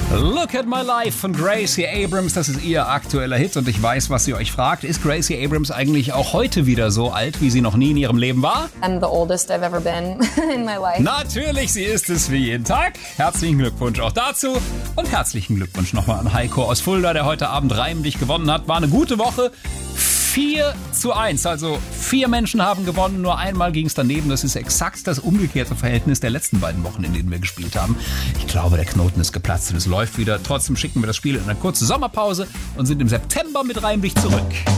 Look at My Life von Gracie Abrams, das ist ihr aktueller Hit und ich weiß, was ihr euch fragt. Ist Gracie Abrams eigentlich auch heute wieder so alt, wie sie noch nie in ihrem Leben war? I'm the oldest I've ever been in my life. Natürlich, sie ist es wie jeden Tag. Herzlichen Glückwunsch auch dazu und herzlichen Glückwunsch nochmal an Heiko aus Fulda, der heute Abend reimlich gewonnen hat. War eine gute Woche. 4:1, also 4 Menschen haben gewonnen, nur einmal ging es daneben. Das ist exakt das umgekehrte Verhältnis der letzten beiden Wochen, in denen wir gespielt haben. Ich glaube, der Knoten ist geplatzt und es läuft wieder. Trotzdem schicken wir das Spiel in eine kurze Sommerpause und sind im September mit reimlich zurück.